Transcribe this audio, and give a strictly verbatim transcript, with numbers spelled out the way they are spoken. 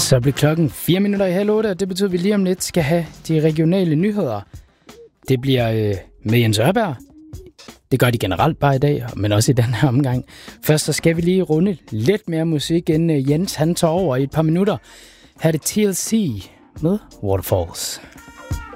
Så bliver klokken fire minutter i halv otte, og det betyder, at vi lige om lidt skal have de regionale nyheder. Det bliver øh, med Jens Ørberg. Det gør de generelt bare i dag, men også i den her omgang. Først så skal vi lige runde lidt mere musik, inden øh, Jens han tager over i et par minutter. Her er det T L C med Waterfalls.